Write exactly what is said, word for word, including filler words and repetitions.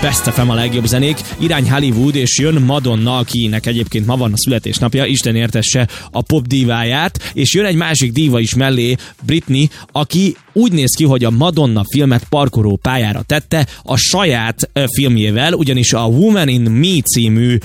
Best ef em a legjobb zenék, irány Hollywood, és jön Madonna, akinek egyébként ma van a születésnapja, Isten értesse a pop díváját, és jön egy másik díva is mellé, Britney, aki úgy néz ki, hogy a Madonna filmet parkoló pályára tette a saját filmjével, ugyanis a Woman in Me című